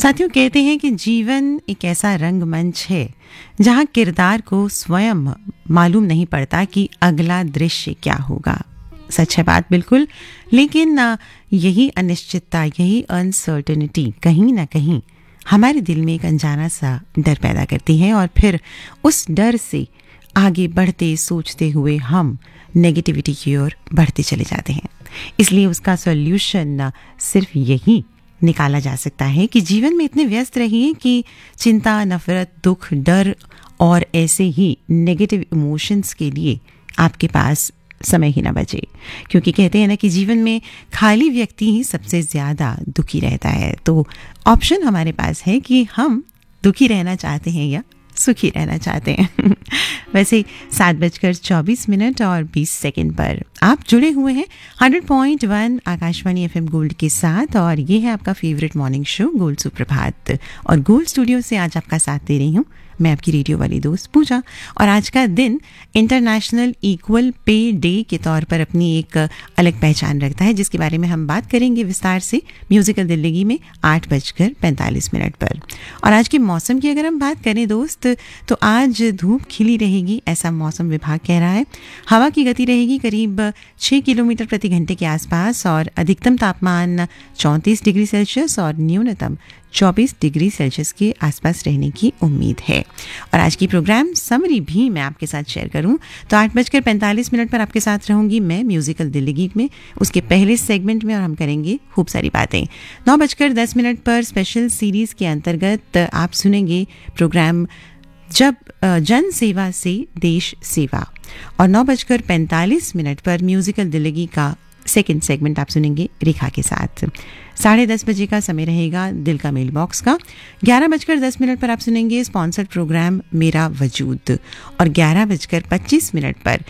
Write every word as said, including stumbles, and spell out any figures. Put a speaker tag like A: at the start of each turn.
A: साथियों, कहते हैं कि जीवन एक ऐसा रंगमंच है जहां किरदार को स्वयं मालूम नहीं पड़ता कि अगला दृश्य क्या होगा। सच है बात बिल्कुल, लेकिन यही अनिश्चितता, यही अनसर्टेनिटी कहीं ना कहीं हमारे दिल में एक अनजाना सा डर पैदा करती है और फिर उस डर से आगे बढ़ते सोचते हुए हम नेगेटिविटी की ओर बढ़ते चले जाते हैं। इसलिए उसका सॉल्यूशन सिर्फ यही निकाला जा सकता है कि जीवन में इतने व्यस्त रहिए कि चिंता, नफरत, दुख, डर और ऐसे ही नेगेटिव इमोशंस के लिए आपके पास समय ही ना बचे। क्योंकि कहते हैं ना कि जीवन में खाली व्यक्ति ही सबसे ज़्यादा दुखी रहता है। तो ऑप्शन हमारे पास है कि हम दुखी रहना चाहते हैं या सुखी रहना चाहते हैं। वैसे सात बजकर चौबीस मिनट और बीस सेकंड पर आप जुड़े हुए हैं hundred point one Akashvani FM gold के साथ, और ये है आपका फेवरेट मॉर्निंग शो गोल्ड सुप्रभात। और गोल्ड स्टूडियो से आज आपका साथ दे रही हूँ मैं, आपकी रेडियो वाली दोस्त पूजा। और आज का दिन इंटरनेशनल इक्वल पे डे के तौर पर अपनी एक अलग पहचान रखता है, जिसके बारे में हम बात करेंगे विस्तार से म्यूजिकल दिल्ली में आठ बजकर पैंतालीस मिनट पर। और आज के मौसम की अगर हम बात करें दोस्त, तो आज धूप खिली रहेगी, ऐसा मौसम विभाग कह रहा है। हवा की गति रहेगी करीब छः किलोमीटर प्रति घंटे के आसपास, और अधिकतम तापमान चौंतीस डिग्री सेल्सियस और न्यूनतम चौबीस डिग्री सेल्सियस के आसपास रहने की उम्मीद है। और आज की प्रोग्राम समरी भी मैं आपके साथ शेयर करूं तो आठ बजकर पैंतालीस मिनट पर आपके साथ रहूंगी मैं म्यूजिकल दिल्ली गीत में, उसके पहले सेगमेंट में, और हम करेंगे खूब सारी बातें। नौ बजकर दस मिनट पर स्पेशल सीरीज के अंतर्गत आप सुनेंगे प्रोग्राम जब जन सेवा से देश सेवा। और नौ बजकर पैंतालीस मिनट पर म्यूजिकल दिल्ली का सेकेंड सेगमेंट आप सुनेंगे रेखा के साथ। साढ़े दस बजे का समय रहेगा दिल का मेल बॉक्स का। ग्यारह बजकर दस मिनट पर आप सुनेंगे स्पॉन्सर्ड प्रोग्राम मेरा वजूद, और ग्यारह बजकर पच्चीस मिनट पर